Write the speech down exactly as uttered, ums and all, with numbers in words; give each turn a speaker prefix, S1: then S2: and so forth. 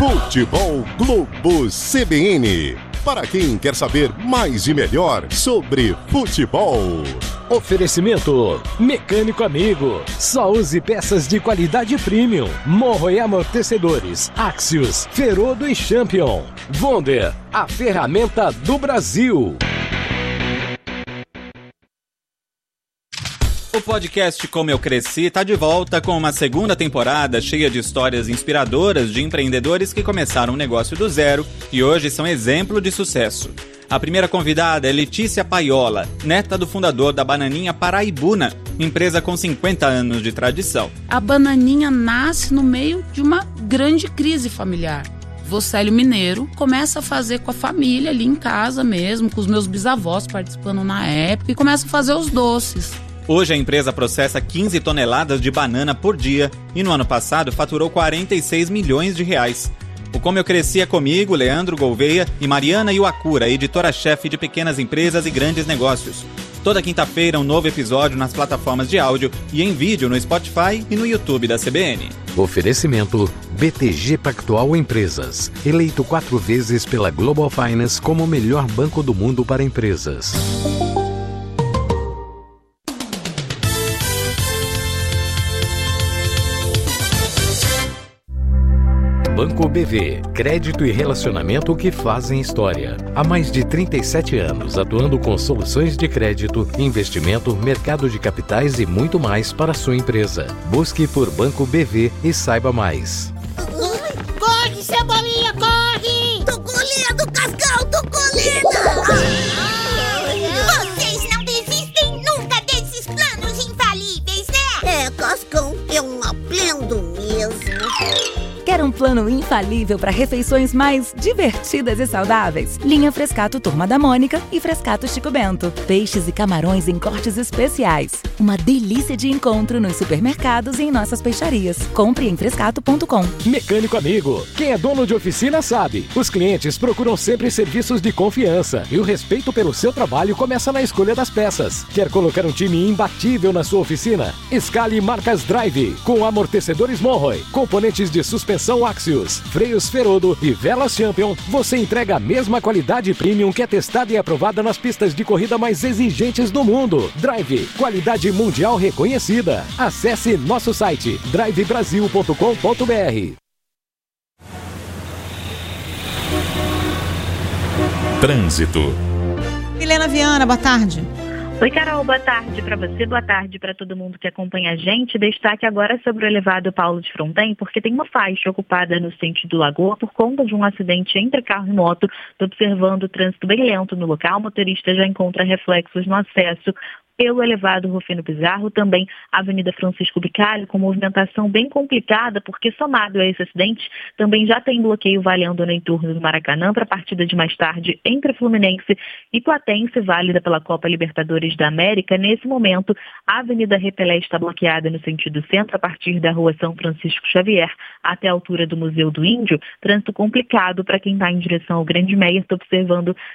S1: Futebol Globo C B N. Para quem quer saber mais e melhor sobre futebol.
S2: Oferecimento Mecânico Amigo. Só use peças de qualidade premium. Morro e amortecedores. Axios, Ferodo e Champion. Wonder, a ferramenta do Brasil.
S3: O podcast Como Eu Cresci está de volta com uma segunda temporada cheia de histórias inspiradoras de empreendedores que começaram um negócio do zero e hoje são exemplo de sucesso. A primeira convidada é Letícia Paiola, neta do fundador da Bananinha Paraibuna, empresa com cinquenta anos de tradição.
S4: A Bananinha nasce no meio de uma grande crise familiar. Vocélio Mineiro começa a fazer com a família ali em casa mesmo, com os meus bisavós participando na época, e começa a fazer os doces.
S3: Hoje a empresa processa quinze toneladas de banana por dia e no ano passado faturou quarenta e seis milhões de reais. O Como Eu Cresci é comigo, Leandro Gouveia e Mariana Iwakura, editora-chefe de pequenas empresas e grandes negócios. Toda quinta-feira um novo episódio nas plataformas de áudio e em vídeo no Spotify e no YouTube da C B N.
S2: Oferecimento B T G Pactual Empresas, eleito quatro vezes pela Global Finance como o melhor banco do mundo para empresas. Banco B V, crédito e relacionamento que fazem história. Há mais de trinta e sete anos, atuando com soluções de crédito, investimento, mercado de capitais e muito mais para a sua empresa. Busque por Banco B V e saiba mais.
S5: Corre, Cebolinha, corre! Tô colhendo, Cascão, tô colhendo! Vocês não desistem nunca desses planos infalíveis, né? É, Cascão, eu não aprendo mesmo.
S6: Quer um plano infalível para refeições mais divertidas e saudáveis? Linha Frescato Turma da Mônica e Frescato Chico Bento. Peixes e camarões em cortes especiais. Uma delícia de encontro nos supermercados e em nossas peixarias. Compre em frescato ponto com.
S2: Mecânico Amigo. Quem é dono de oficina sabe. Os clientes procuram sempre serviços de confiança e o respeito pelo seu trabalho começa na escolha das peças. Quer colocar um time imbatível na sua oficina? Escale marcas Drive com amortecedores Monroe, componentes de suspensão Axios, freios Ferodo e velas Champion. Você entrega a mesma qualidade premium que é testada e aprovada nas pistas de corrida mais exigentes do mundo. Drive, qualidade mundial reconhecida. Acesse nosso site drive brasil ponto com ponto b r.
S1: Trânsito.
S7: Helena Viana, boa tarde.
S8: Oi, Carol, boa tarde para você, boa tarde para todo mundo que acompanha a gente. Destaque agora sobre o elevado Paulo de Fronten, porque tem uma faixa ocupada no sentido Lagoa por conta de um acidente entre carro e moto. Estou observando o trânsito bem lento no local, o motorista já encontra reflexos no acesso pelo elevado Rufino Pizarro, também a Avenida Francisco Bicalho, com movimentação bem complicada, porque somado a esse acidente, também já tem bloqueio valendo no entorno do Maracanã para a partida de mais tarde entre Fluminense e Platense, válida pela Copa Libertadores da América. Nesse momento, a Avenida Repelé está bloqueada no sentido centro, a partir da Rua São Francisco Xavier até a altura do Museu do Índio. Trânsito complicado para quem está em direção ao Grande Meia. Estou observando